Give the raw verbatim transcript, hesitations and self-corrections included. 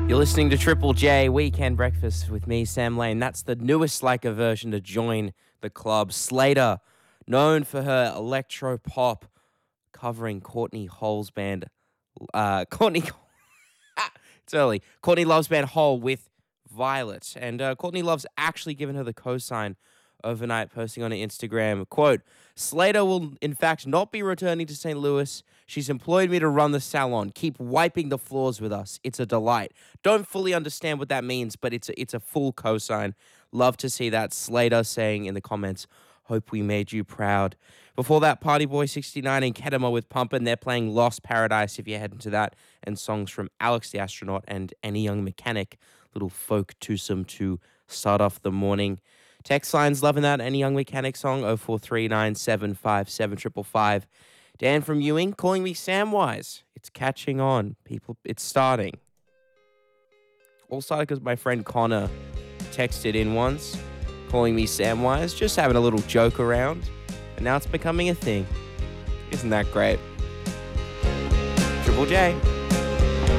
You're listening to Triple J Weekend Breakfast with me, Sam Lane. That's the newest Slacker version to join the club. Slater, known for her electro pop, covering Courtney Hole's band. Uh, Courtney, it's early. Courtney Love's band Hole with Violet, and uh, Courtney Love's actually given her the cosign overnight, posting on her Instagram, quote, Slater will in fact not be returning to Saint Louis. She's employed me to run the salon. Keep wiping the floors with us. It's a delight. Don't fully understand what that means, but it's a, it's a full cosign. Love to see that. Slater saying in the comments, hope we made you proud. Before that, Party Boy sixty-nine and Kedema with Pumpin'. They're playing Lost Paradise if you're heading to that, and songs from Alex the Astronaut and Any Young Mechanic. Little folk twosome to start off the morning. Text lines loving that Any Young Mechanic song, oh four three nine seven five seven five five five. Dan from Ewing calling me Samwise. It's catching on. People, it's starting. All started because my friend Connor texted in once, calling me Samwise, just having a little joke around. And now it's becoming a thing. Isn't that great? Triple J.